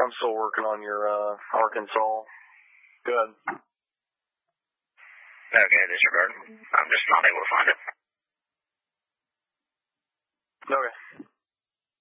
I'm still working on your Arkansas. Good. Okay, disregard. I'm just not able to find it.